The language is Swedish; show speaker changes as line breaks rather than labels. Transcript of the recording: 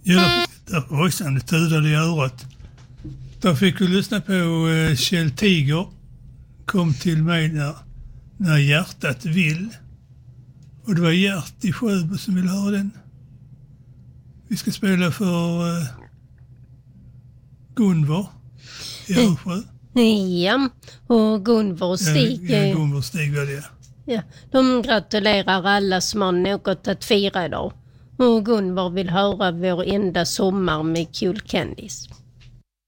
Ja, där ojsan, det tudade i örat. Då fick vi lyssna på Kjell Tiger. Kom till mig när hjärtat vill. Och det var Gert i Sjöbo som ville höra den. Vi ska spela för Gunvor i Örsjö.
Ja, och Gunvor och Stig.
Ja, Gunvor och Stig var det.
Ja, de gratulerar alla som har något att fira idag. Och Gunvor vill höra Vår enda sommar med Cool Candies.